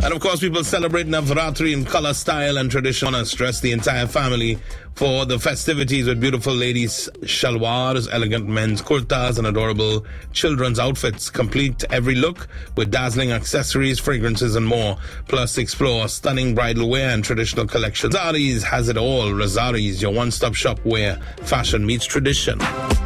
And of course, people celebrate Navratri in color, style, and tradition. Dress the entire family for the festivities with beautiful ladies' shalwars, elegant men's kurtas, and adorable children's outfits. Complete every look with dazzling accessories, fragrances, and more. Plus, explore stunning bridal wear and traditional collections. Razari's has it all. Razari's, your one-stop shop where fashion meets tradition.